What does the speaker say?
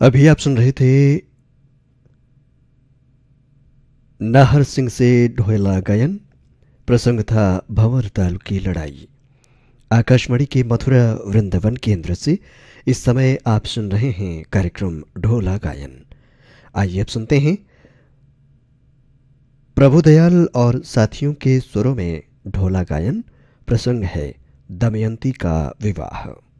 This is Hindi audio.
अभी आप सुन रहे थे नाहर सिंह से ढोला गायन। प्रसंग था भंवर ताल की लड़ाई। आकाशवाणी के मथुरा वृंदावन केंद्र से इस समय आप सुन रहे हैं कार्यक्रम ढोला गायन। आइए अब सुनते हैं प्रभुदयाल और साथियों के स्वरों में ढोला गायन। प्रसंग है दमयंती का विवाह।